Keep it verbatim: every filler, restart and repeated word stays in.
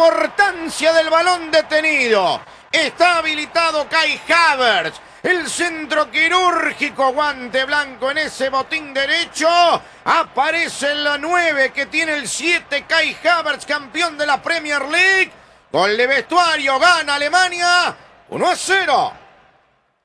importancia del balón detenido. Está habilitado Kai Havertz. El centro quirúrgico, guante blanco en ese botín derecho. Aparece en la nueve que tiene el siete, Kai Havertz, campeón de la Premier League. Gol de vestuario, gana Alemania uno a cero.